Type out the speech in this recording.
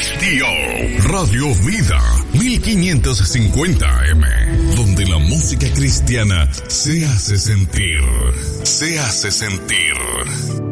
Estéreo, Radio Vida, 1550 AM, donde la música cristiana se hace sentir. Se hace sentir.